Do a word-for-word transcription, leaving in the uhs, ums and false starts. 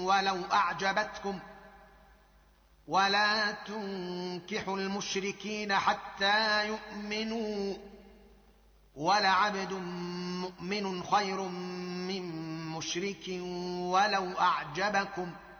ولو أعجبتكم ولا تنكحوا المشركين حتى يؤمنوا ولعبد مؤمن خير من مشرك ولو أعجبكم